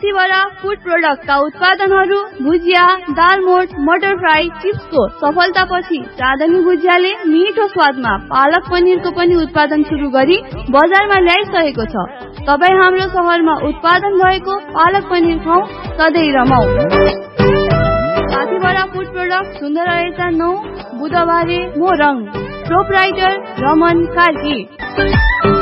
साथीभरा food प्रोडक्टका उत्पादनहरू भुजिया, दालमोट, मटर fry, चिप्सको सफलतापछि चाँदनी भुजियाले मिठो स्वादमा पालक पनिरको पनि उत्पादन सुरु गरी बजारमा ल्याइसकेको छ। तपाईँ हाम्रो शहरमा उत्पादन भएको पालक पनिर खाऊ, सधैँ रमाऊ। साथीभरा फूड प्रोडक्ट सुन्दर रहेछ 9 बुधबारे मोरङ। प्रोपराइटर रमन कार्की।